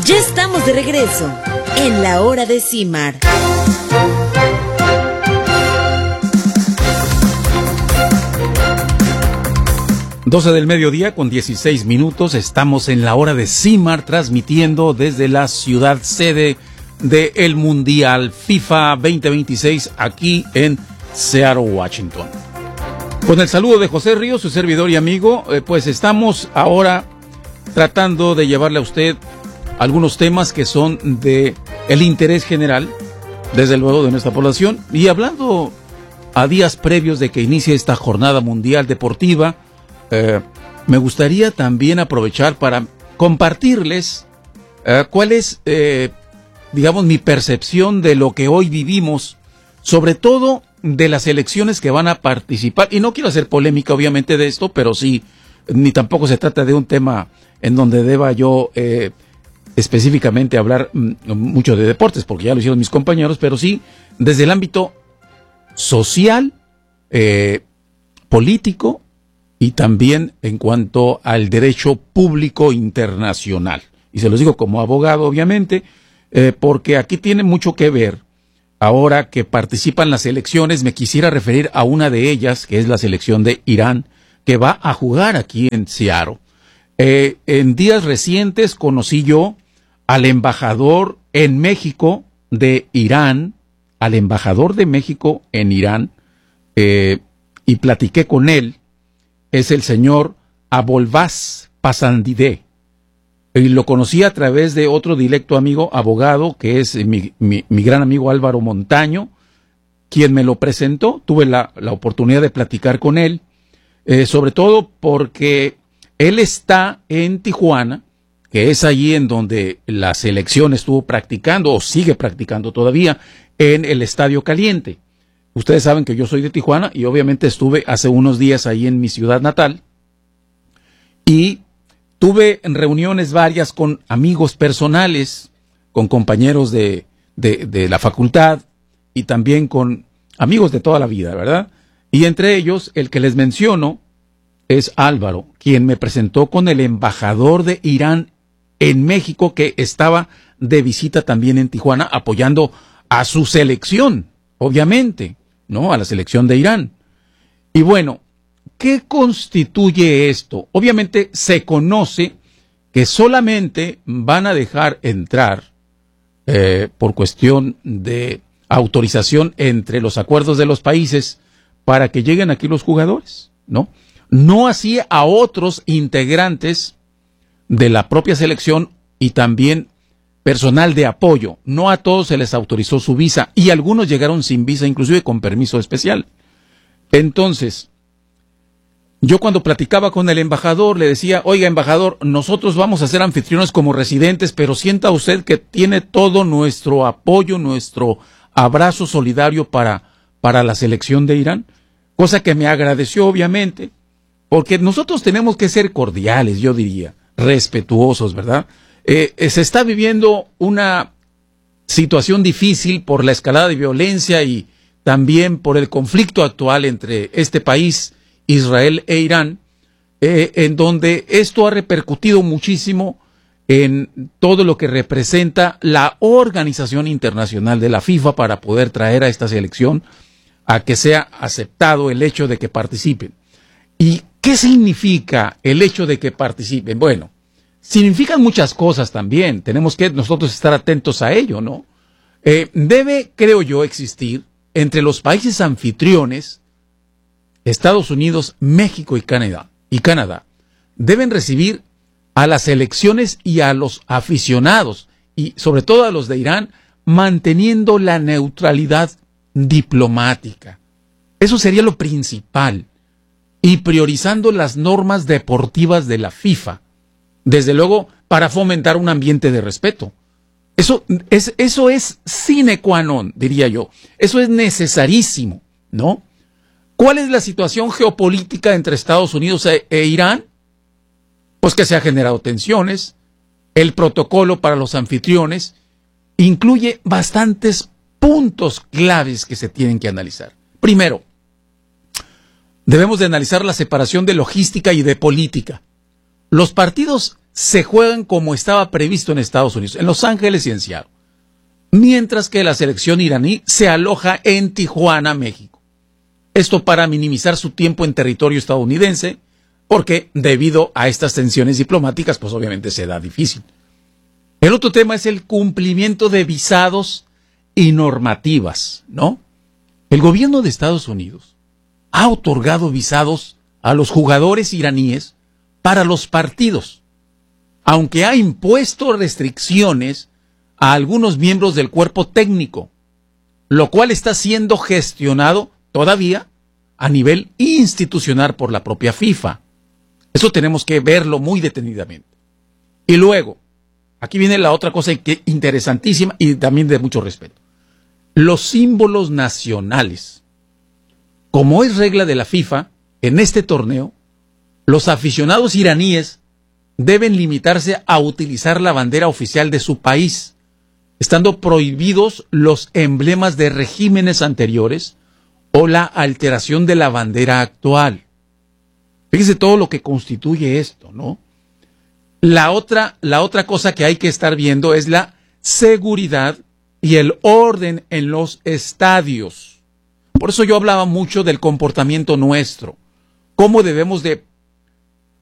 Ya estamos de regreso en la hora de CIMAR. Doce del mediodía con 16 minutos. Estamos en la hora de CIMAR, transmitiendo desde la ciudad sede del Mundial FIFA 2026 aquí en Seattle, Washington. Con el saludo de José Ríos, su servidor y amigo, pues estamos ahora tratando de llevarle a usted algunos temas que son de el interés general, desde luego, de nuestra población, y hablando a días previos de que inicie esta jornada mundial deportiva, me gustaría también aprovechar para compartirles cuál es, digamos, mi percepción de lo que hoy vivimos, sobre todo de las elecciones que van a participar, y no quiero hacer polémica obviamente de esto, pero sí, ni tampoco se trata de un tema en donde deba yo específicamente hablar mucho de deportes, porque ya lo hicieron mis compañeros, pero sí desde el ámbito social, político y también en cuanto al derecho público internacional. Y se los digo como abogado, obviamente, porque aquí tiene mucho que ver. Ahora que participan las elecciones, me quisiera referir a una de ellas, que es la selección de Irán, que va a jugar aquí en Seattle. En días recientes conocí yo al embajador en México de Irán, al embajador de México en Irán, y platiqué con él. Es el señor Abolvaz Pasandideh. Y lo conocí a través de otro directo amigo, abogado, que es mi gran amigo Álvaro Montaño, quien me lo presentó. Tuve la oportunidad de platicar con él, sobre todo porque él está en Tijuana, que es allí en donde la selección estuvo practicando, o sigue practicando todavía, en el Estadio Caliente. Ustedes saben que yo soy de Tijuana y obviamente estuve hace unos días ahí en mi ciudad natal y tuve reuniones varias con amigos personales, con compañeros de la facultad y también con amigos de toda la vida, ¿verdad? Y entre ellos, el que les menciono es Álvaro, quien me presentó con el embajador de Irán en México, que estaba de visita también en Tijuana, apoyando a su selección, obviamente, ¿no? A la selección de Irán. Y bueno, ¿qué constituye esto? Obviamente se conoce que solamente van a dejar entrar, por cuestión de autorización entre los acuerdos de los países, para que lleguen aquí los jugadores, ¿no? No así a otros integrantes de la propia selección y también personal de apoyo. No a todos se les autorizó su visa y algunos llegaron sin visa, inclusive con permiso especial. Entonces, yo cuando platicaba con el embajador le decía: oiga, embajador, nosotros vamos a ser anfitriones como residentes, pero sienta usted que tiene todo nuestro apoyo, nuestro abrazo solidario para la selección de Irán, cosa que me agradeció obviamente, porque nosotros tenemos que ser cordiales, yo diría, respetuosos, ¿verdad? Se está viviendo una situación difícil por la escalada de violencia y también por el conflicto actual entre este país, Israel e Irán, en donde esto ha repercutido muchísimo en todo lo que representa la organización internacional de la FIFA para poder traer a esta selección a que sea aceptado el hecho de que participen. ¿Y qué significa el hecho de que participen? Bueno, significan muchas cosas también. Tenemos que nosotros estar atentos a ello, ¿no? Debe, creo yo, existir entre los países anfitriones, Estados Unidos, México y Canadá, deben recibir a las selecciones y a los aficionados, y sobre todo a los de Irán, manteniendo la neutralidad diplomática. Eso sería lo principal. Y priorizando las normas deportivas de la FIFA. Desde luego, para fomentar un ambiente de respeto. Eso es sine qua non, diría yo. Eso es necesarísimo, ¿no? ¿Cuál es la situación geopolítica entre Estados Unidos e Irán? Pues que se han generado tensiones. El protocolo para los anfitriones incluye bastantes puntos claves que se tienen que analizar. Primero, debemos de analizar la separación de logística y de política. Los partidos se juegan como estaba previsto en Estados Unidos, en Los Ángeles y en Seattle, mientras que la selección iraní se aloja en Tijuana, México. Esto para minimizar su tiempo en territorio estadounidense, porque debido a estas tensiones diplomáticas, pues obviamente se da difícil. El otro tema es el cumplimiento de visados y normativas, ¿no? El gobierno de Estados Unidos ha otorgado visados a los jugadores iraníes para los partidos, aunque ha impuesto restricciones a algunos miembros del cuerpo técnico, lo cual está siendo gestionado todavía a nivel institucional por la propia FIFA. Eso tenemos que verlo muy detenidamente. Y luego, aquí viene la otra cosa interesantísima y también de mucho respeto. Los símbolos nacionales. Como es regla de la FIFA, en este torneo, los aficionados iraníes deben limitarse a utilizar la bandera oficial de su país, estando prohibidos los emblemas de regímenes anteriores o la alteración de la bandera actual. Fíjese todo lo que constituye esto, ¿no? La otra cosa que hay que estar viendo es la seguridad y el orden en los estadios. Por eso yo hablaba mucho del comportamiento nuestro, cómo debemos de